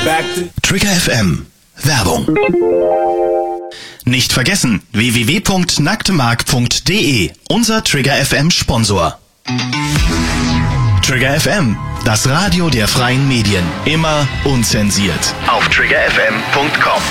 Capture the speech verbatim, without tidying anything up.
Trigger F M. Werbung. Nicht vergessen, w w w punkt nacktemark punkt de, unser Trigger F M Sponsor. Trigger F M, das Radio der freien Medien. Immer unzensiert. Auf trigger f m punkt com.